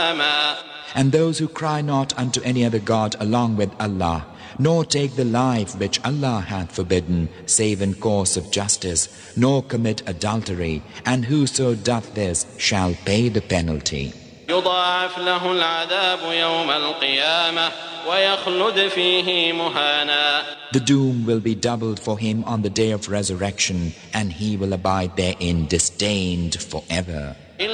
And those who cry not unto any other God along with Allah, nor take the life which Allah hath forbidden, save in course of justice, nor commit adultery, and whoso doth this shall pay the penalty. يضاعف له العذاب يوم القيامة ويخلد فيه مهانا. The doom will be doubled for him on the day of resurrection, and he will abide therein disdained forever.